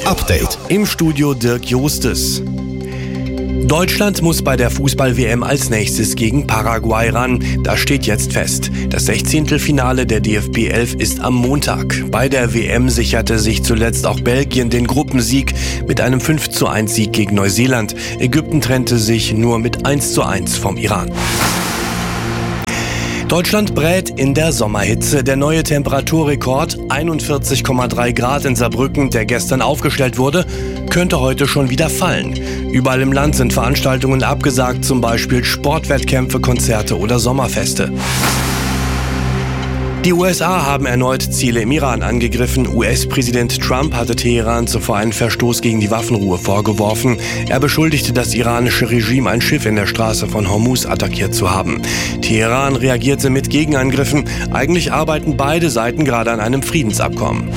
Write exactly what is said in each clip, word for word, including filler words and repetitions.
Update. Im Studio Dirk Jostes. Deutschland muss bei der Fußball-W M als nächstes gegen Paraguay ran. Das steht jetzt fest. Das Sechzehntelfinale der D F B elf ist am Montag. Bei der W M sicherte sich zuletzt auch Belgien den Gruppensieg mit einem fünf zu eins Sieg gegen Neuseeland. Ägypten trennte sich nur mit eins zu eins vom Iran. Deutschland brät in der Sommerhitze. Der neue Temperaturrekord, einundvierzig Komma drei Grad in Saarbrücken, der gestern aufgestellt wurde, könnte heute schon wieder fallen. Überall im Land sind Veranstaltungen abgesagt, zum Beispiel Sportwettkämpfe, Konzerte oder Sommerfeste. Die U S A haben erneut Ziele im Iran angegriffen. U S-Präsident Trump hatte Teheran zuvor einen Verstoß gegen die Waffenruhe vorgeworfen. Er beschuldigte das iranische Regime, ein Schiff in der Straße von Hormuz attackiert zu haben. Teheran reagierte mit Gegenangriffen. Eigentlich arbeiten beide Seiten gerade an einem Friedensabkommen.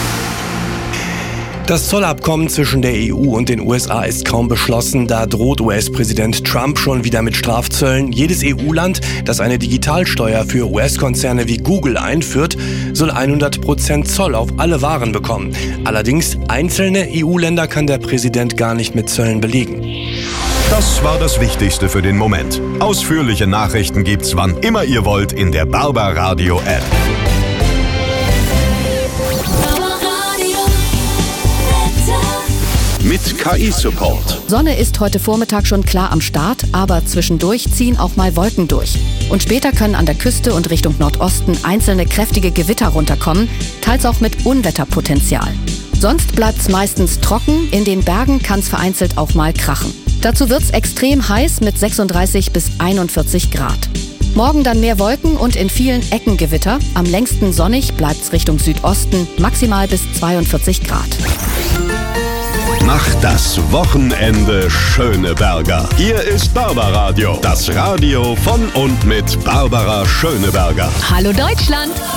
Das Zollabkommen zwischen der E U und den U S A ist kaum beschlossen. Da droht U S-Präsident Trump schon wieder mit Strafzöllen. Jedes E U-Land, das eine Digitalsteuer für U S-Konzerne wie Google einführt, soll hundert Prozent Zoll auf alle Waren bekommen. Allerdings einzelne E U-Länder kann der Präsident gar nicht mit Zöllen belegen. Das war das Wichtigste für den Moment. Ausführliche Nachrichten gibt's wann immer ihr wollt in der Barbaradio-App. Mit K I-Support. Sonne ist heute Vormittag schon klar am Start, aber zwischendurch ziehen auch mal Wolken durch. Und später können an der Küste und Richtung Nordosten einzelne kräftige Gewitter runterkommen, teils auch mit Unwetterpotenzial. Sonst bleibt's meistens trocken, in den Bergen kann's vereinzelt auch mal krachen. Dazu wird's extrem heiß mit sechsunddreißig bis einundvierzig Grad. Morgen dann mehr Wolken und in vielen Ecken Gewitter. Am längsten sonnig bleibt's Richtung Südosten, maximal bis zweiundvierzig Grad. Macht das Wochenende Schöneberger. Hier ist Barbaradio, das Radio von und mit Barbara Schöneberger. Hallo Deutschland!